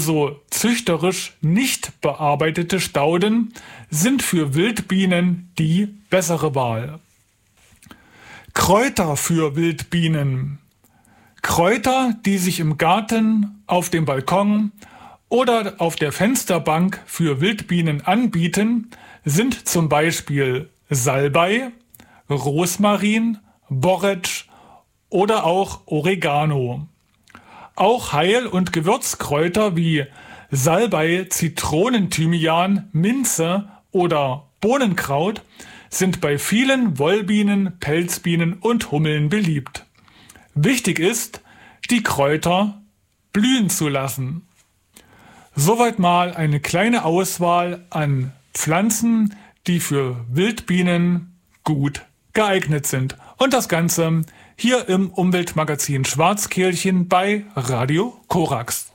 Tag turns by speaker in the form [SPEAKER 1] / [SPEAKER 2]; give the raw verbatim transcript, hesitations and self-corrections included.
[SPEAKER 1] So züchterisch nicht bearbeitete Stauden sind für Wildbienen die bessere Wahl. Kräuter für Wildbienen. Kräuter, die sich im Garten, auf dem Balkon oder auf der Fensterbank für Wildbienen anbieten, sind zum Beispiel Salbei, Rosmarin, Borretsch oder auch Oregano. Auch Heil- und Gewürzkräuter wie Salbei, Zitronenthymian, Minze oder Bohnenkraut sind bei vielen Wollbienen, Pelzbienen und Hummeln beliebt. Wichtig ist, die Kräuter blühen zu lassen. Soweit mal eine kleine Auswahl an Pflanzen, die für Wildbienen gut geeignet sind. Und das Ganze hier im Umweltmagazin Schwarzkehlchen bei Radio Korax.